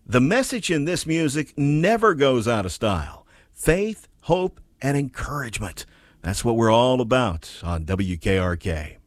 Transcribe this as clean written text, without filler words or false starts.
The message in this music never goes out of style. Faith, hope, and encouragement. That's what we're all about on WKRK.